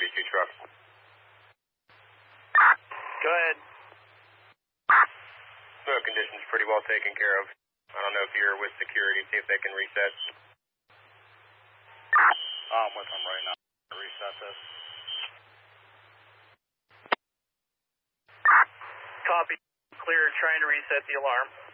32 truck. Go ahead. Smoke conditions pretty well taken care of. I don't know if you're with security, see if they can reset. I'm with them right now. Reset this. Copy. Clear, trying to reset the alarm.